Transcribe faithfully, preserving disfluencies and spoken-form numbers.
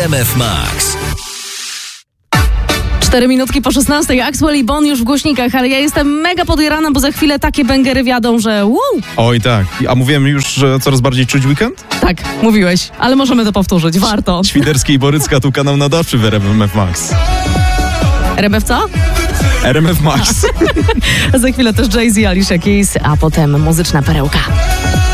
M F Max. Cztery minutki po szesnastej. Axwell i Bon już w głośnikach, ale ja jestem mega podjarana, bo za chwilę takie bęgery wiadą, że wow! Oj tak. A mówiłem już, że coraz bardziej czuć weekend? Tak, mówiłeś, ale możemy to powtórzyć, warto. Świderski i Borycka, tu kanał nadawczy w R M F Max. R M F co? R M F Max. Za chwilę też Jay-Z, Alicia Keys, a potem muzyczna perełka.